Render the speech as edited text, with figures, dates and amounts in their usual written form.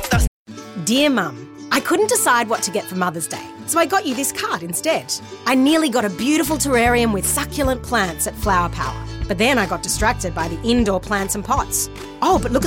Dear Mum, I couldn't decide what to get for Mother's Day, so I got you this card instead. I nearly got a beautiful terrarium with succulent plants at Flower Power, but then I got distracted by the indoor plants and pots. Oh, but look